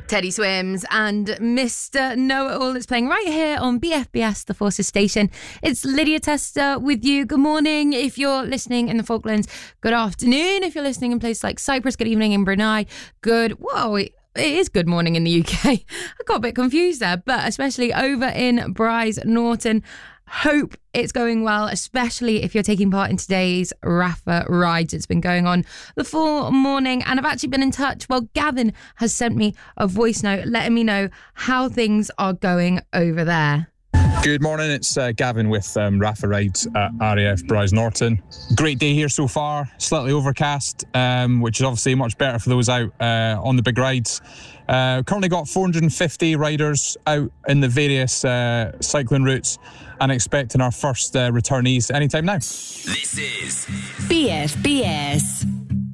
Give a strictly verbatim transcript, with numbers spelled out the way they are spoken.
Teddy Swims and Mister Know-It-All. It's playing right here on B F B S, the Forces station. It's Lydia Tester with you. Good morning if you're listening in the Falklands. Good afternoon if you're listening in places like Cyprus. Good evening in Brunei. Good, whoa, it is good morning in the U K. I got a bit confused there, but especially over in Brize Norton. Hope it's going well, especially if you're taking part in today's Rapha Rides. It's been going on the full morning, and I've actually been in touch. Well, Gavin has sent me a voice note letting me know how things are going over there. Good morning, it's uh, Gavin with um, Rapha Rides at R A F Brize Norton. Great day here so far, slightly overcast, um, which is obviously much better for those out uh, on the big rides. Uh, currently got four hundred fifty riders out in the various uh, cycling routes and expecting our first uh, returnees anytime now. This is B F B S.